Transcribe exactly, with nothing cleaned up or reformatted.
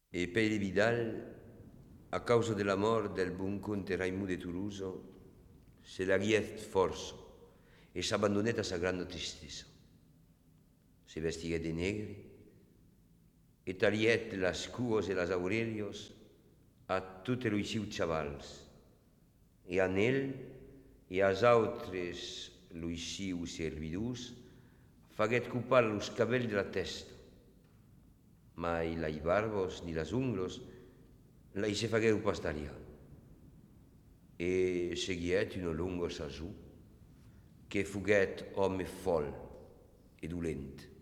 E Pere Vidal, a causa della morte del buon conte Raimù de Toulouse, se la riet forza e s'abbandonnet a sa grande tristezza. Se vestiguet de negre e taliet las cuos e las aurelios a tutte los sius chavals, e a ell e als autres los sius servidors faguet cupar los cabells de la testa, mai las barbos ni las unglos la se fagueu pastaria, e seguiet un longo sasù que foguet home fol e dolent.